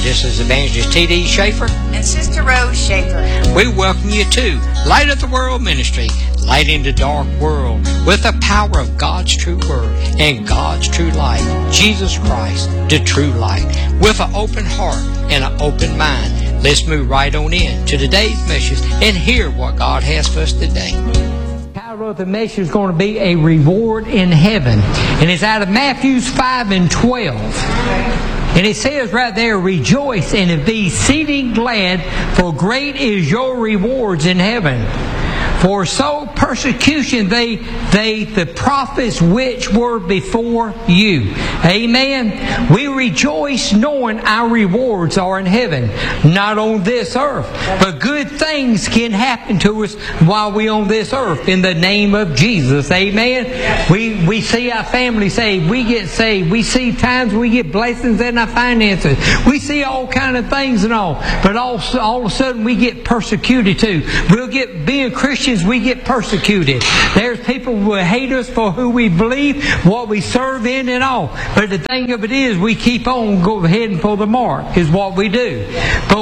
This is Evangelist T.D. Schaefer and Sister Rose Schaefer. We welcome you to Light of the World Ministry, lighting the dark world with the power of God's true word and God's true light, Jesus Christ, the true light. With an open heart and an open mind, let's move right on in to today's message and hear what God has for us today. The title of the message is going to be A Reward in Heaven, and it's out of Matthew 5 and 12. And it says right there, rejoice and be exceeding glad, for great is your rewards in heaven. For so persecution the prophets which were before you. Amen. We rejoice knowing our rewards are in heaven, not on this earth. But good things can happen to us while we're on this earth in the name of Jesus. Amen. We see our family saved. We get saved. We see times we get blessings in our finances. We see all kind of things and all. But all of a sudden we get persecuted too. Being Christians, we get persecuted. There's people who hate us for who we believe, what we serve in and all. But the thing of it is, we keep on heading for the mark, is what we do. But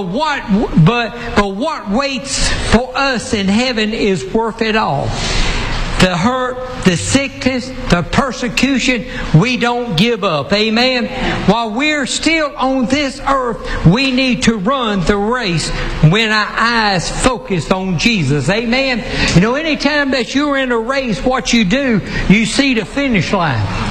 what waits for us in heaven is worth it all. The hurt, the sickness, the persecution, we don't give up. Amen. While we're still on this earth, we need to run the race when our eyes focus on Jesus. Amen. You know, anytime that you're in a race, what you do, you see the finish line.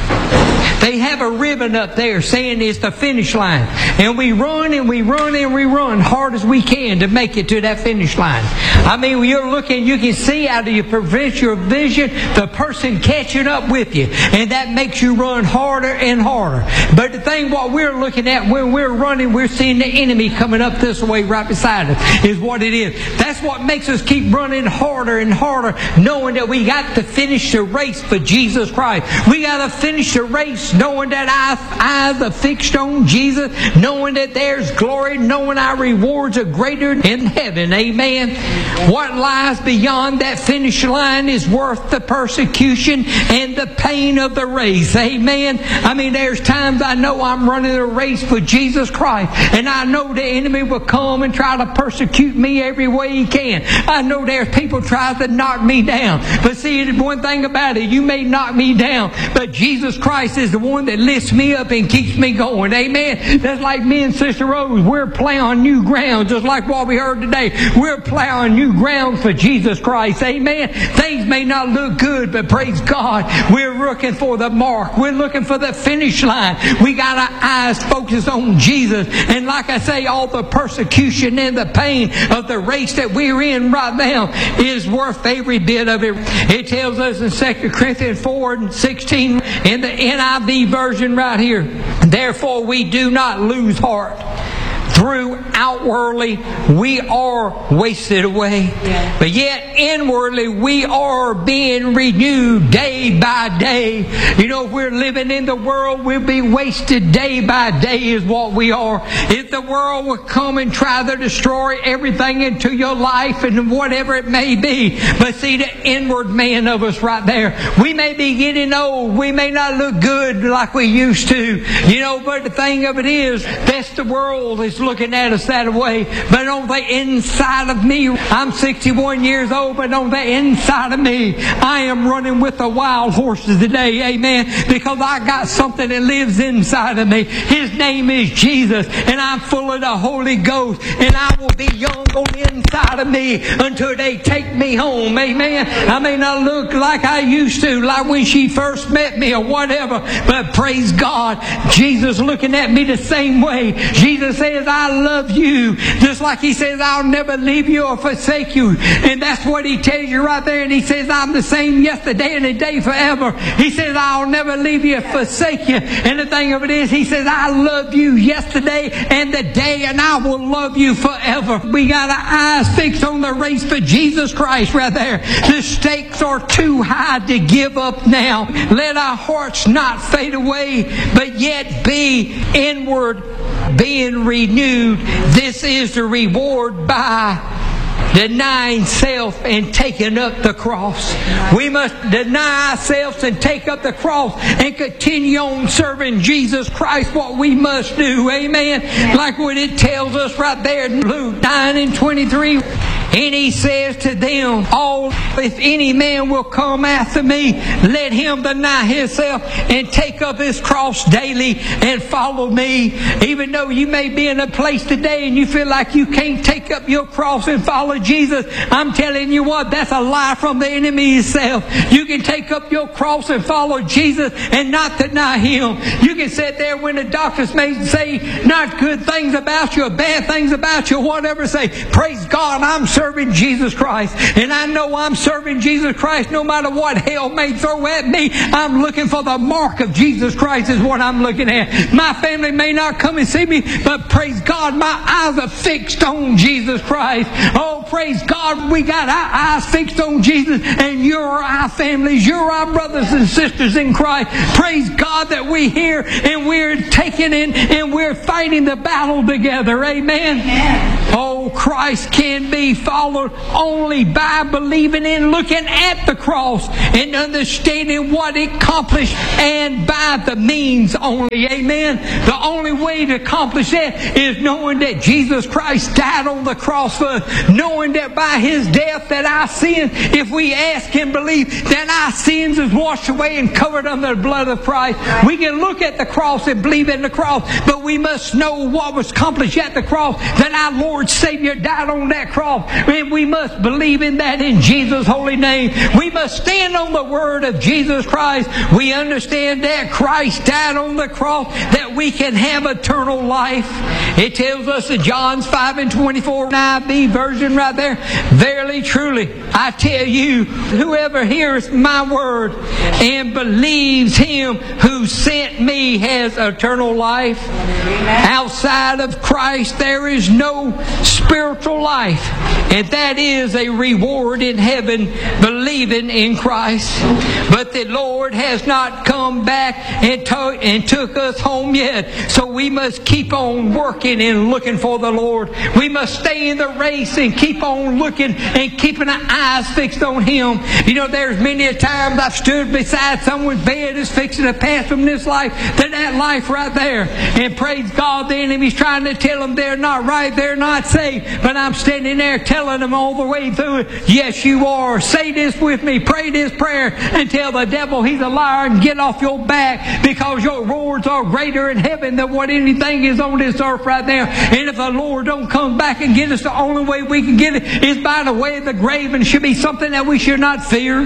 They have a ribbon up there saying it's the finish line. And we run and we run and we run hard as we can to make it to that finish line. I mean, when you're looking, you can see out of your provincial vision the person catching up with you. And that makes you run harder and harder. But the thing what we're looking at when we're running, we're seeing the enemy coming up this way right beside us, is what it is. That's what makes us keep running harder and harder, knowing that we got to finish the race for Jesus Christ. We got to finish the race knowing that our eyes are fixed on Jesus, knowing that there's glory, knowing our rewards are greater in heaven. Amen. What lies beyond that finish line is worth the persecution and the pain of the race. Amen. I mean, there's times I know I'm running a race for Jesus Christ, and I know the enemy will come and try to persecute me every way he can. I know there's people trying to knock me down. But see, one thing about it, you may knock me down, but Jesus Christ is the one that lifts me up and keeps me going. Amen. That's like me and Sister Rose. We're plowing new ground, just like what we heard today. We're plowing new ground for Jesus Christ. Amen. Things may not look good, but praise God, we're looking for the mark. We're looking for the finish line. We got our eyes focused on Jesus. And like I say, all the persecution and the pain of the race that we're in right now is worth every bit of it. It tells us in 2 Corinthians 4:16 in the NIV version right here, therefore we do not lose heart. Through outwardly we are wasted away, but yet inwardly we are being renewed day by day. You know, if we're living in the world, we'll be wasted day by day is what we are. If the world will come and try to destroy everything into your life and whatever it may be, but see the inward man of us right there. We may be getting old. We may not look good like we used to. You know, but the thing of it is, that's the world is looking at us that way. But on the inside of me, I'm 61 years old, but on the inside of me, I am running with the wild horses today. Amen. Because I got something that lives inside of me. His name is Jesus, and I'm full of the Holy Ghost, and I will be young on the inside of me until they take me home. Amen. I may not look like I used to, like when she first met me or whatever, but praise God, Jesus looking at me the same way. Jesus says, I love you, just like He says, I'll never leave you or forsake you. And that's what He tells you right there. And He says, I'm the same yesterday and today forever. He says, I'll never leave you or forsake you. And the thing of it is, He says, I love you yesterday and today, and I will love you forever. We got our eyes fixed on the race for Jesus Christ right there. The stakes are too high to give up now. Let our hearts not fade away, but yet be inward, being renewed. This is the reward by denying self and taking up the cross. We must deny ourselves and take up the cross and continue on serving Jesus Christ, what we must do. Amen. Like what it tells us right there in Luke 9:23. And he says to them all, if any man will come after me, let him deny himself and take up his cross daily and follow me. Even though you may be in a place today and you feel like you can't take up your cross and follow Jesus, I'm telling you what, that's a lie from the enemy himself. You can take up your cross and follow Jesus and not deny Him. You can sit there when the doctors may say not good things about you or bad things about you, whatever, say, praise God, I'm serving Jesus Christ. And I know I'm serving Jesus Christ no matter what hell may throw at me. I'm looking for the mark of Jesus Christ is what I'm looking at. My family may not come and see me, but praise God, my eyes are fixed on Jesus Christ. Oh, praise God, we got our eyes fixed on Jesus, and you're our families, you're our brothers and sisters in Christ. Praise God that we're here and we're taking in and we're fighting the battle together. Amen. Oh, Christ can be followed only by believing and looking at the cross and understanding what it accomplished, and by the means only. Amen. The only way to accomplish that is knowing that Jesus Christ died on the cross for us, knowing that by His death that our sin, if we ask and believe, that our sins is washed away and covered under the blood of Christ. We can look at the cross and believe in the cross, but we must know what was accomplished at the cross, that our Lord Savior died on that cross, and we must believe in that in Jesus' holy name. We must stand on the word of Jesus Christ. We understand that Christ died on the cross that we can have eternal life. It tells us in John 5:24, NIV version right there, verily, truly, I tell you, whoever hears my word and believes Him who sent me has eternal life. Outside of Christ, there is no spiritual life, and that is a reward in heaven, believing in Christ. But the Lord has not come back and took us home yet, so we must keep on working and looking for the Lord. We must stay in the race and keep on looking and keeping our eyes fixed on Him. You know, there's many a times I've stood beside someone's bed that's fixing to pass from this life to that life right there, and praise God, the enemy's trying to tell them they're not right, they're not saved, but I'm standing there telling them all the way through it, yes you are. Say this with me, pray this prayer, and tell the devil he's a liar and get off your back, because your rewards are greater in heaven than what anything is on this earth right now. And if the Lord don't come back and get us, the only way we can get it is by the way of the grave, and it should be something that we should not fear.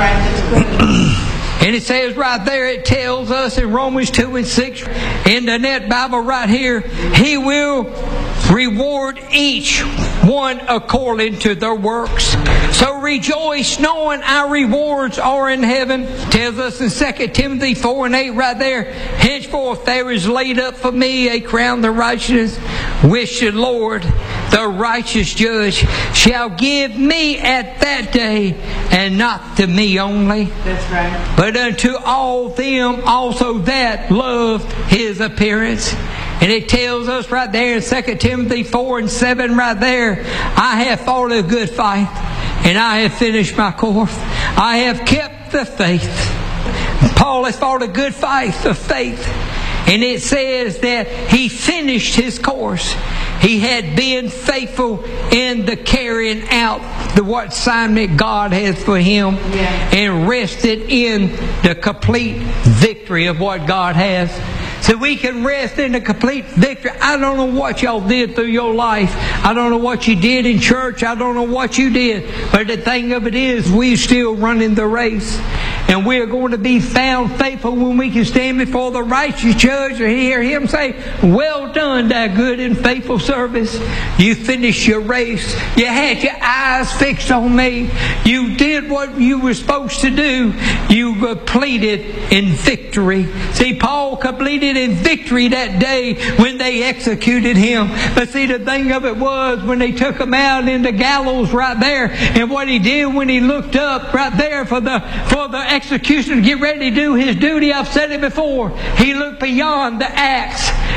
And it says right there, it tells us in Romans 2:6 in the Net Bible right here, He will reward each one according to their works. So rejoice knowing our rewards are in heaven. It tells us in 2 Timothy 4:8 right there, henceforth there is laid up for me a crown of righteousness, which the Lord, the righteous judge, shall give me at that day, and not to me only, That's right. but unto all them also that love His appearance. And it tells us right there in 2 Timothy 4:7 right there, I have fought a good fight, and I have finished my course. I have kept the faith. Paul has fought a good fight of faith. And it says that he finished his course. He had been faithful in the carrying out what assignment God has for him, and rested in the complete victory of what God has. So we can rest in the complete victory. I don't know what y'all did through your life. I don't know what you did in church. I don't know what you did. But the thing of it is, we're still running the race. And we are going to be found faithful when we can stand before the righteous judge and hear Him say, well done, thy good and faithful service. You finished your race. You had your eyes fixed on me. You did what you were supposed to do. You completed in victory. See, Paul completed in victory that day when they executed him. But see, the thing of it was, when they took him out in the gallows right there, and what he did when he looked up right there for the executioner to get ready to do his duty, I've said it before, he looked beyond the axe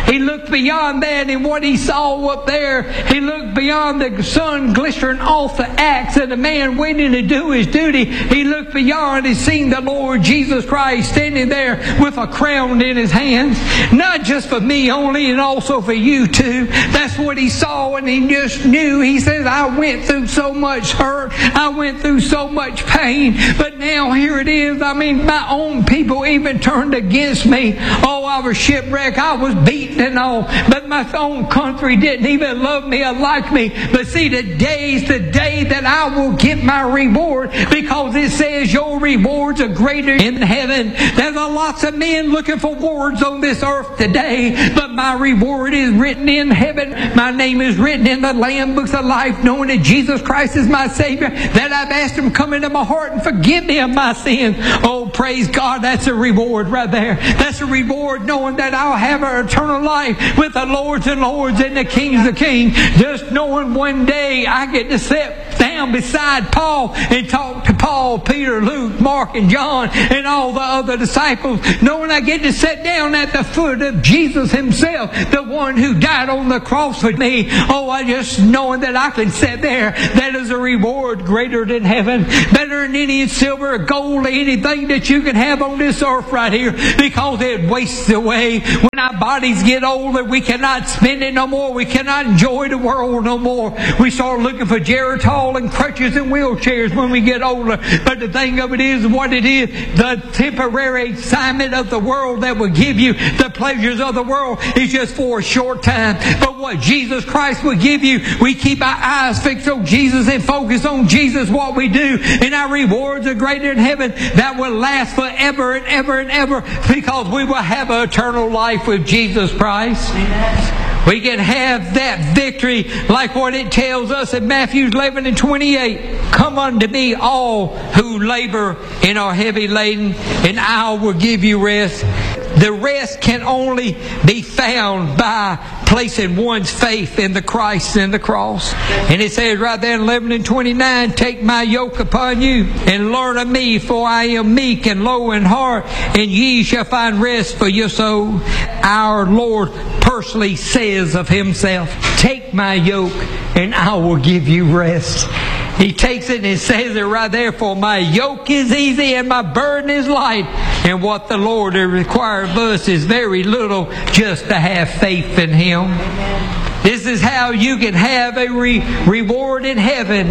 He looked beyond that, and what he saw up there, he looked beyond the sun glittering off the axe and the man waiting to do his duty. He looked beyond and seen the Lord Jesus Christ standing there with a crown in his hands. Not just for me only, and also for you too. That's what he saw, and he just knew. He says, I went through so much hurt. I went through so much pain. But now here it is. I mean, my own people even turned against me. Oh, I was shipwrecked. I was beaten and all. But my own country didn't even love me or like me. But see, today's the day that I will get my reward, because it says your rewards are greater in heaven. There's a lots of men looking for rewards on this earth today, but my reward is written in heaven. My name is written in the Lamb books of life, knowing that Jesus Christ is my Savior, that I've asked Him to come into my heart and forgive me of my sins. Oh, praise God, that's a reward right there. That's a reward, knowing that I'll have an eternal life with the Lords and Lords and the Kings of Kings. Just knowing one day I get to sit down beside Paul and talk to Paul, Peter, Luke, Mark, and John, and all the other disciples, knowing I get to sit down at the foot of Jesus Himself, the one who died on the cross for me. Oh, I just knowing that I can sit there, that is a reward greater than heaven, better than any silver or gold or anything that you can have on this earth right here, because it wastes away. When our bodies get older, we cannot spend it no more. We cannot enjoy the world no more. We start looking for Geritol and crutches and wheelchairs when we get older. But the thing of it is what it is. The temporary assignment of the world that will give you the pleasures of the world is just for a short time. But what Jesus Christ will give you, we keep our eyes fixed on Jesus and focus on Jesus, what we do, and our rewards are greater in heaven that will last forever and ever and ever, because we will have an eternal life with Jesus Christ. Amen. We can have that victory like what it tells us in Matthew 11 and 28. Come unto me all who labor and are heavy laden, and I will give you rest. The rest can only be found by placing one's faith in the Christ and the cross. And it says right there in 11 and 29, take my yoke upon you and learn of me, for I am meek and low in heart, and ye shall find rest for your soul. Our Lord personally says of Himself, take my yoke and I will give you rest. He takes it and says it right there, for my yoke is easy and my burden is light. And what the Lord requires of us is very little, just to have faith in Him. Amen. This is how you can have a reward in heaven.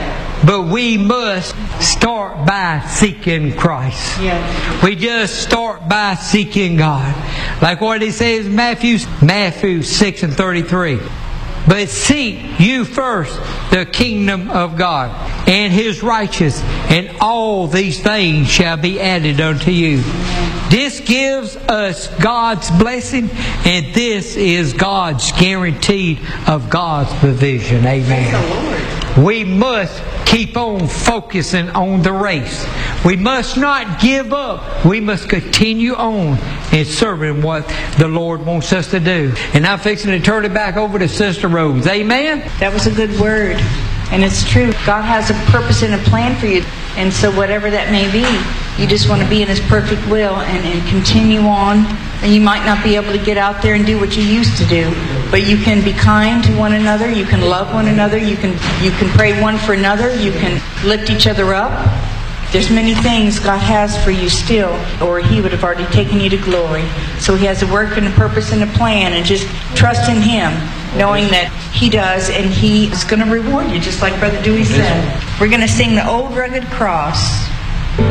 But we must start by seeking Christ. Yes. We just start by seeking God. Like what He says in Matthew 6 and 33. But seek you first the kingdom of God and His righteousness, and all these things shall be added unto you. This gives us God's blessing, and this is God's guarantee of God's provision. Amen. We must keep on focusing on the race. We must not give up. We must continue on in serving what the Lord wants us to do. And I'm fixing to turn it back over to Sister Rose. Amen? That was a good word. And it's true. God has a purpose and a plan for you. And so whatever that may be, you just want to be in His perfect will and continue on. And you might not be able to get out there and do what you used to do, but you can be kind to one another. You can love one another. You can pray one for another. You can lift each other up. There's many things God has for you still, or He would have already taken you to glory. So He has a work and a purpose and a plan, and just trust in Him, knowing that He does, and He is going to reward you, just like Brother Dewey said. We're going to sing the Old Rugged Cross.